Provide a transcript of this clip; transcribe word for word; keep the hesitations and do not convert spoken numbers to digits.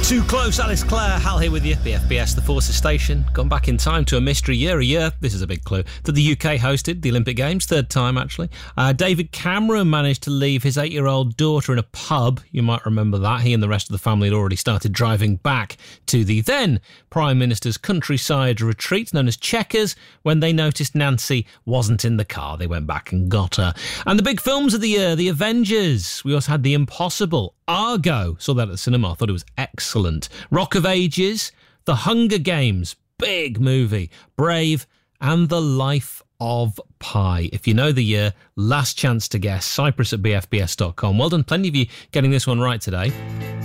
Too Close, Alice Clare, Hal here with you, B F B S, the Forces Station. Gone back in time to a mystery year, a year, this is a big clue, that the U K hosted the Olympic Games, third time actually. Uh, David Cameron managed to leave his eight-year-old daughter in a pub, you might remember that. He and the rest of the family had already started driving back to the then Prime Minister's countryside retreat known as Chequers when they noticed Nancy wasn't in the car. They went back and got her. And the big films of the year, The Avengers. We also had The Impossible, Argo, saw that at the cinema, I thought it was excellent. Rock of Ages, The Hunger Games, big movie, Brave, and The Life of Pi. If you know the year, last chance to guess, cyprus at b f b s dot com. Well done, plenty of you getting this one right today.